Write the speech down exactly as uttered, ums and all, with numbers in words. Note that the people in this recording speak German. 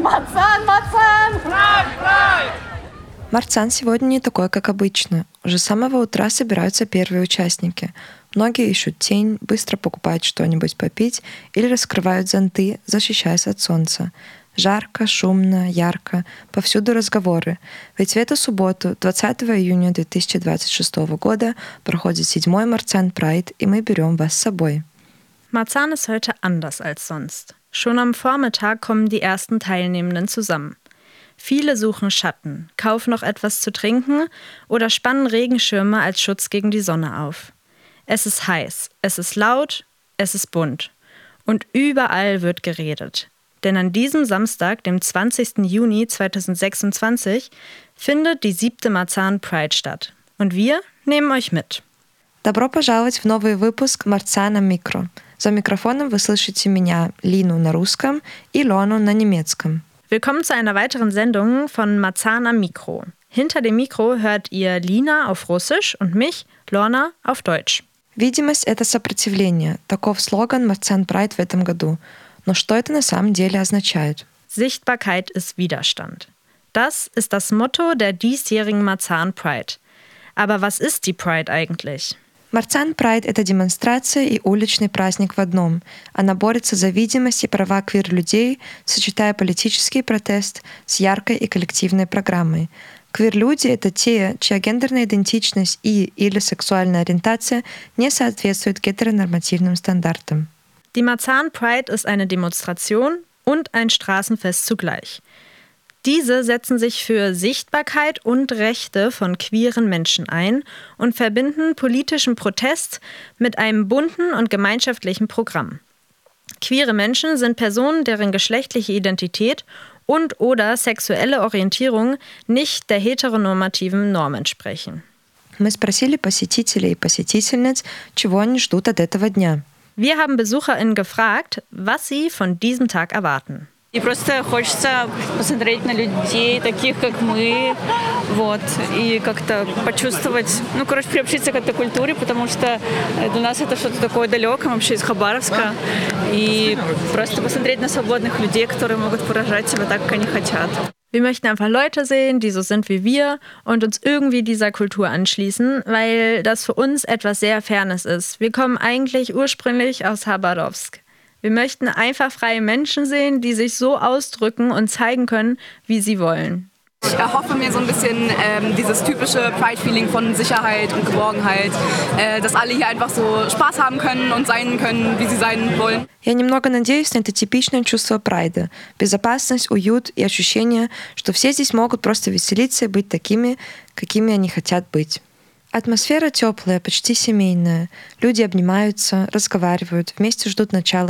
Марцан, Марцан! Прайд, прайд! Марцан сегодня не такой, как обычно. Уже с самого утра собираются первые участники. Многие ищут тень, быстро покупают что-нибудь попить или раскрывают зонты, защищаясь от солнца. Жарко, шумно, ярко, повсюду разговоры. Ведь в эту субботу, двадцатого июня две тысячи двадцать шестого года, проходит седьмой Marzahn Pride, и мы берем вас с собой. Marzahn ist heute anders als sonst. Schon am Vormittag kommen die ersten Teilnehmenden zusammen. Viele suchen Schatten, kaufen noch etwas zu trinken oder spannen Regenschirme als Schutz gegen die Sonne auf. Es ist heiß, es ist laut, es ist bunt. Und überall wird geredet. Denn an diesem Samstag, dem zwanzigsten Juni zweitausendsechsundzwanzig, findet die siebte Marzahn Pride statt. Und wir nehmen euch mit. Добро пожаловать в новый выпуск Marzahn am Mikro. За микрофоном вы слышите меня, Linu, на русском и Lonu на немецком. Willkommen zu einer weiteren Sendung von Marzahn am Mikro. Hinter dem Mikro hört ihr Lina auf Russisch und mich, Lorna, auf Deutsch. Видимость — это сопротивление. Таков слоган Marzahn Pride в этом году. Но что это на самом деле означает? Sichtbarkeit ist Widerstand. Das ist das Motto der diesjährigen Marzahn Pride. Aber was ist die Pride eigentlich? Marzahn Pride — это демонстрация и уличный праздник в одном. Она борется за видимость и права квир-людей, сочетая политический протест с яркой и коллективной программой. Квир-люди — это те, чья гендерная идентичность и или сексуальная ориентация не соответствует гетеронормативным стандартам. Die Marzahn Pride ist eine Demonstration und ein Straßenfest zugleich. Diese setzen sich für Sichtbarkeit und Rechte von queeren Menschen ein und verbinden politischen Protest mit einem bunten und gemeinschaftlichen Programm. Queere Menschen sind Personen, deren geschlechtliche Identität und oder sexuelle Orientierung nicht der heteronormativen Norm entsprechen. Мы спросили посетителей и посетительниц, чего они ждут от этого дня. Wir haben BesucherInnen gefragt, was sie von diesem Tag erwarten. И просто хочется посмотреть на людей, таких как мы, вот, и как-то почувствовать, ну, короче, приобщиться к этой культуре, потому что для нас это что-то такое далекое, вообще из Хабаровска, и просто посмотреть на свободных людей, которые могут выражать себя так, как они хотят. Wir möchten einfach Leute sehen, die so sind wie wir und uns irgendwie dieser Kultur anschließen, weil das für uns etwas sehr Fernes ist. Wir kommen eigentlich ursprünglich aus Chabarowsk. Wir möchten einfach freie Menschen sehen, die sich so ausdrücken und zeigen können, wie sie wollen. Ich erhoffe mir so ein bisschen ähm, dieses typische Pride-Feeling von Sicherheit und Geborgenheit, äh, dass alle hier einfach so Spaß haben können und sein können, wie sie sein wollen. Я немного надеюсь на это типичное чувство прайда. Безопасность, уют и ощущение, что все здесь могут просто веселиться и быть такими, какими они хотят быть. Атмосфера теплая, почти семейная. Люди обнимаются, разговаривают, вместе ждут начала